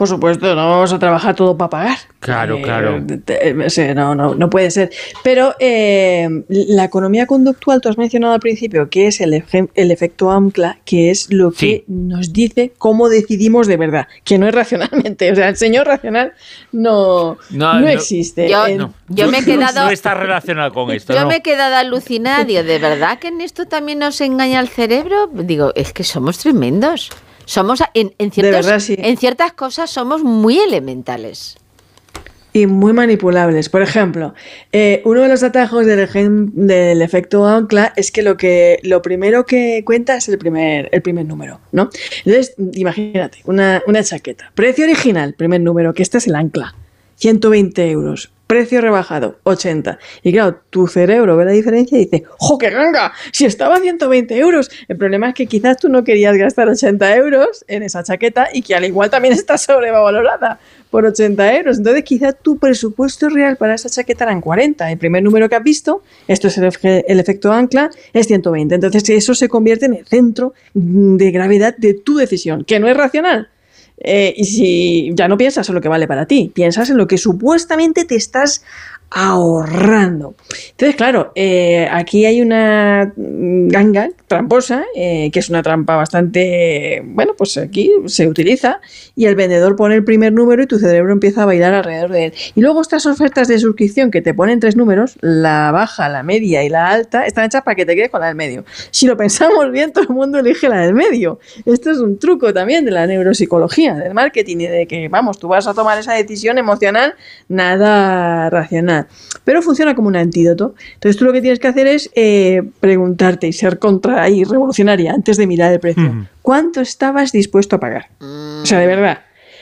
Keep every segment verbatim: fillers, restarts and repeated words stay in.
Por supuesto, no vamos a trabajar todo para pagar. Claro, eh, claro. No, no, no puede ser. Pero eh, la economía conductual, tú has mencionado al principio, que es el, eje, el efecto ancla, que es lo que sí. nos dice cómo decidimos de verdad, que no es racionalmente. O sea, el señor racional no, no, no, no existe. Yo, en, no, yo me he quedado... No está relacionado con esto, Yo no. me he quedado alucinada. Digo, ¿de verdad que en esto también nos engaña el cerebro? Digo, es que somos tremendos. Somos, en, en, ciertos, verdad, sí. en ciertas cosas somos muy elementales. Y muy manipulables. Por ejemplo, eh, uno de los atajos del, del efecto ancla es que lo que lo primero que cuenta es el primer, el primer número, ¿no? Entonces, imagínate, una, una chaqueta. Precio original, primer número, que este es el ancla. ciento veinte euros. Precio rebajado, ochenta. Y claro, tu cerebro ve la diferencia y dice, ¡jo, qué ganga! Si estaba a ciento veinte euros. El problema es que quizás tú no querías gastar ochenta euros en esa chaqueta y que al igual también está sobrevalorada por ochenta euros. Entonces quizás tu presupuesto real para esa chaqueta eran cuarenta. El primer número que has visto, esto es el, el efecto ancla, es ciento veinte. Entonces eso se convierte en el centro de gravedad de tu decisión, que no es racional. Eh, y si ya no piensas en lo que vale para ti, piensas en lo que supuestamente te estás ahorrando. Entonces, claro, eh, aquí hay una ganga tramposa, eh, que es una trampa bastante, bueno, pues aquí se utiliza, y el vendedor pone el primer número y tu cerebro empieza a bailar alrededor de él. Y luego estas ofertas de suscripción que te ponen tres números, la baja, la media y la alta, están hechas para que te quedes con la del medio. Si lo pensamos bien, todo el mundo elige la del medio. Esto es un truco también de la neuropsicología, del marketing, y de que, vamos, tú vas a tomar esa decisión emocional, nada racional. Pero funciona como un antídoto. Entonces tú lo que tienes que hacer es eh, preguntarte y ser contra y revolucionaria antes de mirar el precio. Mm. ¿Cuánto estabas dispuesto a pagar? Mm. O sea, de verdad.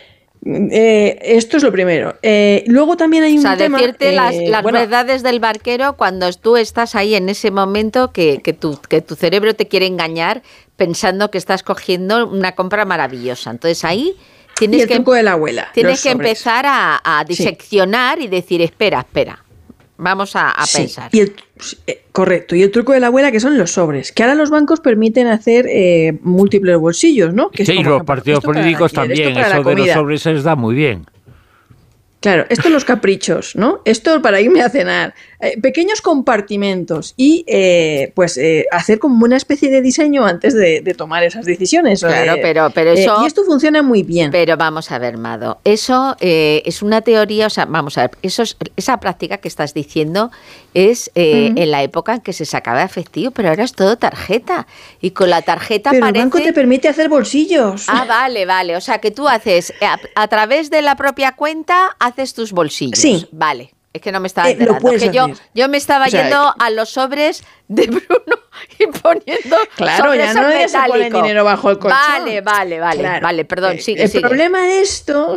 Eh, esto es lo primero. Eh, luego también hay un tema... O sea, tema, decirte eh, las, las bueno, verdades del barquero cuando tú estás ahí en ese momento que, que, tu, que tu cerebro te quiere engañar pensando que estás cogiendo una compra maravillosa. Entonces ahí... Tienes y el que, truco de la abuela. Tienes que sobres. empezar a, a diseccionar sí. y decir, espera, espera, vamos a, a sí. pensar. Y el, eh, correcto, y el truco de la abuela, que son los sobres, que ahora los bancos permiten hacer eh, múltiples bolsillos, ¿no? Que sí, y los partidos políticos para, también, eso de los sobres se les da muy bien. Claro, esto los caprichos, ¿no? Esto para irme a cenar. Eh, pequeños compartimentos y eh, pues eh, hacer como una especie de diseño antes de, de tomar esas decisiones. Claro, de, pero, pero eso... Eh, y esto funciona muy bien. Pero vamos a ver, Mado, eso eh, es una teoría, o sea, vamos a ver, eso es, esa práctica que estás diciendo es eh, uh-huh. en la época en que se sacaba efectivo, pero ahora es todo tarjeta. Y con la tarjeta pero parece... el banco te permite hacer bolsillos. Ah, vale, vale, o sea, que tú haces, a, a través de la propia cuenta, haces tus bolsillos. Sí. Vale. Es que no me estaba eh, enterando. Que yo, yo me estaba o sea, yendo a los sobres de Bruno y poniendo claro, sobres ya no se pone dinero bajo el colchón. Vale, vale, vale, claro. vale, perdón, eh, sigue, El sigue. problema de esto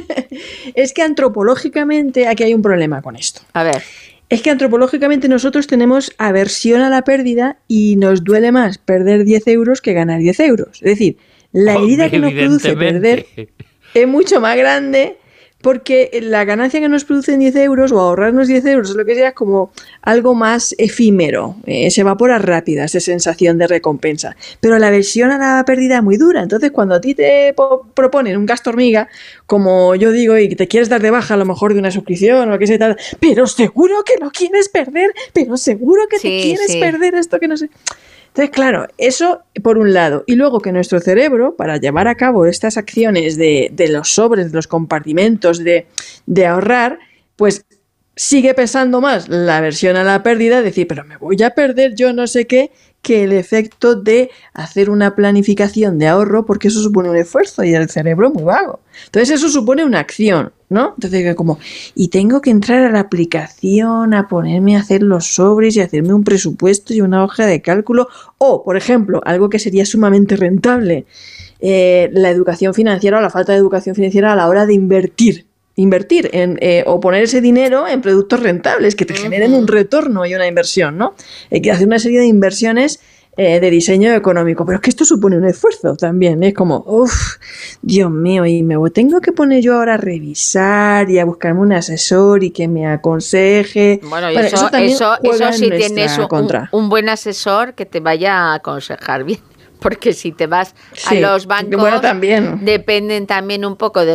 es que antropológicamente aquí hay un problema con esto. A ver. Es que antropológicamente nosotros tenemos aversión a la pérdida y nos duele más perder diez euros que ganar diez euros. Es decir, la herida oh, que nos produce perder es mucho más grande. Porque la ganancia que nos producen diez euros o ahorrarnos diez euros, lo que sea, es como algo más efímero, eh, se evapora rápida esa sensación de recompensa. Pero la aversión a la pérdida es muy dura. Entonces, cuando a ti te po- proponen un gasto hormiga, como yo digo, y te quieres dar de baja a lo mejor de una suscripción o lo que sea, tal, pero seguro que lo quieres perder, pero seguro que sí, te quieres sí. perder esto que no sé... Entonces, claro, eso por un lado. Y luego que nuestro cerebro, para llevar a cabo estas acciones de, de los sobres, de los compartimentos, de, de ahorrar, pues sigue pesando más la aversión a la pérdida, decir, pero me voy a perder yo no sé qué, que el efecto de hacer una planificación de ahorro, porque eso supone un esfuerzo y el cerebro es muy vago. Entonces eso supone una acción, ¿no? Entonces como, y tengo que entrar a la aplicación, a ponerme a hacer los sobres y hacerme un presupuesto y una hoja de cálculo, o, por ejemplo, algo que sería sumamente rentable, eh, la educación financiera o la falta de educación financiera a la hora de invertir. Invertir en, eh, o poner ese dinero en productos rentables que te uh-huh. generen un retorno y una inversión, ¿no? Hay que hacer una serie de inversiones eh, de diseño económico, pero es que esto supone un esfuerzo también, es como, uff, Dios mío, y me tengo que poner yo ahora a revisar y a buscarme un asesor y que me aconseje. Bueno, y bueno, eso, eso, eso, eso si tienes un, un buen asesor que te vaya a aconsejar bien. Porque si te vas sí, a los bancos, bueno, también. dependen también un poco de